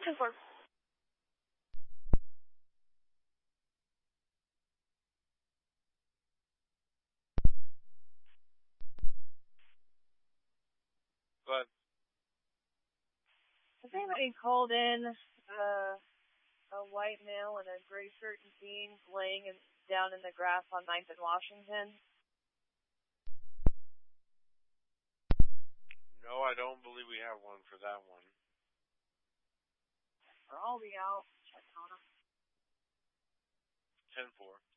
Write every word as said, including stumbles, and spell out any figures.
ten four. But Has anybody called in uh, a white male in a gray shirt and jeans laying in, down in the grass on ninth and Washington? no, I don't believe we have one for that one. Or I'll be out. Check on him. ten four.